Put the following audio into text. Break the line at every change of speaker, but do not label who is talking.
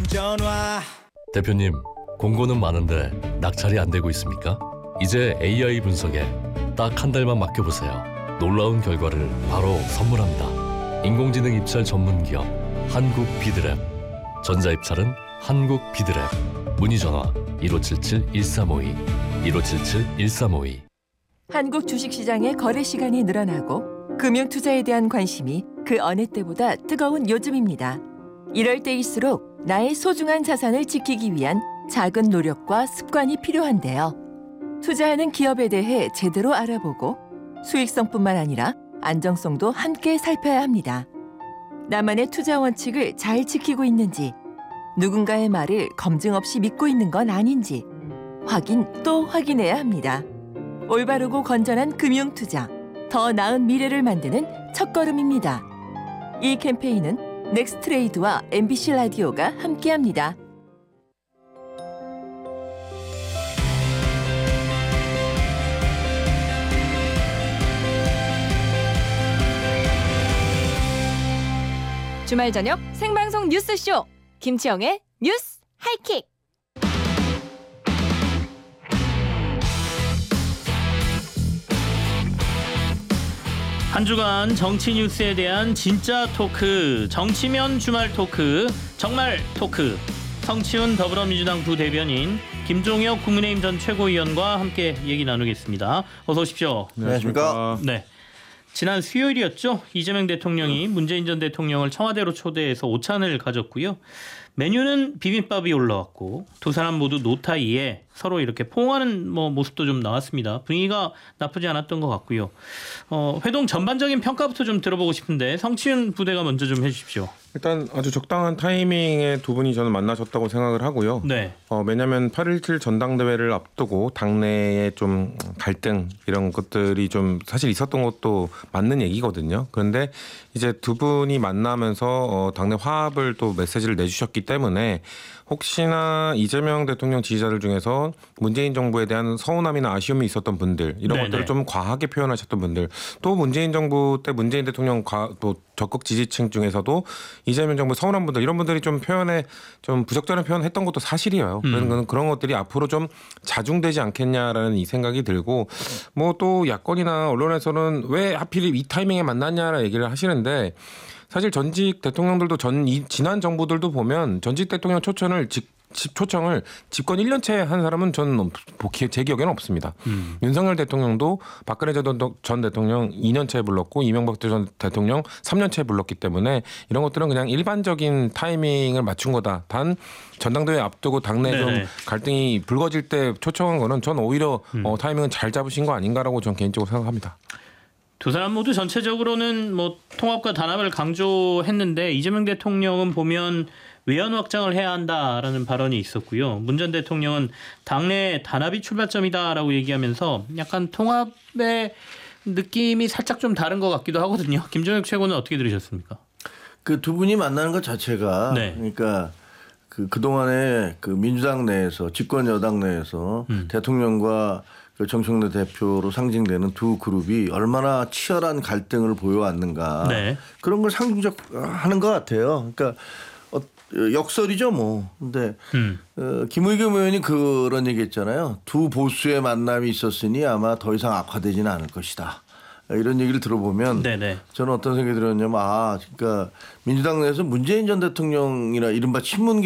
전화.
대표님, 공고는 많은데 낙찰이 안 되고 있습니까? 이제 AI 분석에 딱 한 달만 맡겨보세요. 놀라운 결과를 바로 선물합니다. 인공지능 입찰 전문 기업 한국 비드랩. 전자 입찰은 한국 비드랩. 문의 전화 1577-1352 1577-1352.
한국 주식시장의 거래 시간이 늘어나고 금융 투자에 대한 관심이 그 어느 때보다 뜨거운 요즘입니다. 이럴 때일수록 나의 소중한 자산을 지키기 위한 작은 노력과 습관이 필요한데요. 투자하는 기업에 대해 제대로 알아보고 수익성뿐만 아니라 안정성도 함께 살펴야 합니다. 나만의 투자 원칙을 잘 지키고 있는지, 누군가의 말을 검증 없이 믿고 있는 건 아닌지 확인 또 확인해야 합니다. 올바르고 건전한 금융 투자, 더 나은 미래를 만드는 첫걸음입니다. 이 캠페인은 넥스트레이드와 MBC 라디오가 함께합니다.
주말 저녁 생방송 뉴스쇼 김치영의 뉴스 하이킥.
한 주간 정치 뉴스에 대한 진짜 토크, 정치면 주말 토크, 정말 토크. 성치훈 더불어민주당 부대변인, 김종혁 국민의힘 전 최고위원과 함께 얘기 나누겠습니다. 어서 오십시오.
안녕하십니까.
네. 지난 수요일이었죠. 이재명 대통령이 문재인 전 대통령을 청와대로 초대해서 오찬을 가졌고요. 메뉴는 비빔밥이 올라왔고 두 사람 모두 노타이에 서로 이렇게 포옹하는 모습도 좀 나왔습니다. 분위기가 나쁘지 않았던 것 같고요. 회동 전반적인 평가부터 좀 들어보고 싶은데 성치훈 부대가 먼저 좀 해주십시오.
일단 아주 적당한 타이밍에 두 분이 저는 만나셨다고 생각을 하고요.
네.
왜냐하면 8.17 전당대회를 앞두고 당내에 좀 갈등 이런 것들이 좀 사실 있었던 것도 맞는 얘기거든요. 그런데 이제 두 분이 만나면서 당내 화합을 또 메시지를 내주셨기 때문에 혹시나 이재명 대통령 지지자들 중에서 문재인 정부에 대한 서운함이나 아쉬움이 있었던 분들, 이런
네네.
것들을 좀 과하게 표현하셨던 분들, 또 문재인 정부 때 문재인 대통령 또 적극 지지층 중에서도 이재명 정부 서운한 분들, 이런 분들이 좀 표현에 좀 부적절한 표현했던 것도 사실이에요. 그런 것들이 앞으로 좀 자중되지 않겠냐라는 이 생각이 들고, 뭐 또 야권이나 언론에서는 왜 하필 이 타이밍에 만났냐라는 얘기를 하시는데, 사실 전직 대통령들도 지난 정부들도 보면 전직 대통령 초청을 집권 1년째 한 사람은 저는 제 기억에는 없습니다. 윤석열 대통령도 박근혜 전 대통령 2년째 불렀고 이명박 전 대통령 3년째 불렀기 때문에 이런 것들은 그냥 일반적인 타이밍을 맞춘 거다. 단 전당대회 앞두고 당내 좀 갈등이 불거질 때 초청한 거는 전 오히려 타이밍은 잘 잡으신 거 아닌가라고 저는 개인적으로 생각합니다.
두 사람 모두 전체적으로는 통합과 단합을 강조했는데 이재명 대통령은 보면 외연 확장을 해야 한다라는 발언이 있었고요. 문 전 대통령은 당내 단합이 출발점이다라고 얘기하면서 약간 통합의 느낌이 살짝 좀 다른 것 같기도 하거든요. 김종혁 최고는 어떻게 들으셨습니까?
그 두 분이 만나는 것 자체가 그러니까 그동안에 그 민주당 내에서 집권 여당 내에서 대통령과 그 정청래 대표로 상징되는 두 그룹이 얼마나 치열한 갈등을 보여왔는가 그런 걸 상징적하는 것 같아요. 그러니까 역설이죠 뭐. 근데 김의겸 의원이 그런 얘기했잖아요. 두 보수의 만남이 있었으니 아마 더 이상 악화되지는 않을 것이다. 이런 얘기를 들어보면 저는 어떤 생각이 들었냐면 그러니까 민주당 내에서 문재인 전 대통령이나 이른바 친문